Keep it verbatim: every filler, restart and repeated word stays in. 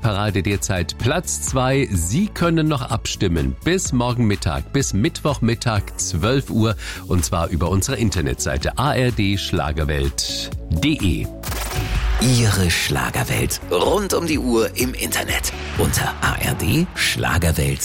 Hitparade derzeit Platz zwei. Sie können noch abstimmen bis morgen Mittag, bis Mittwochmittag zwölf Uhr und zwar über unsere Internetseite a r d schlagerwelt punkt d e. Ihre Schlagerwelt rund um die Uhr im Internet unter a r d schlagerwelt